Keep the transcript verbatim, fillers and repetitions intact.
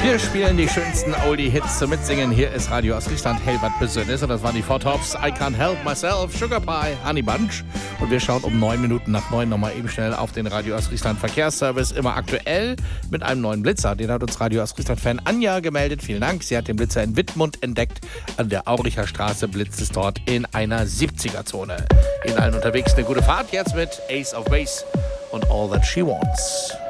Wir spielen die schönsten Oldie-Hits zum Mitsingen. Hier ist Radio Ostfriesland, hey, was Besonderes. Und das waren die Four Tops, I Can't Help Myself, Sugar Pie, Honey Bunch. Und wir schauen um neun Minuten nach neun nochmal eben schnell auf den Radio Ostfriesland Verkehrsservice. Immer aktuell mit einem neuen Blitzer. Den hat uns Radio Ostfriesland-Fan Anja gemeldet. Vielen Dank. Sie hat den Blitzer in Wittmund entdeckt. An der Auricher Straße blitzt es dort in einer siebziger-Zone. Ihnen allen unterwegs eine gute Fahrt. Jetzt mit Ace of Base und All That She Wants.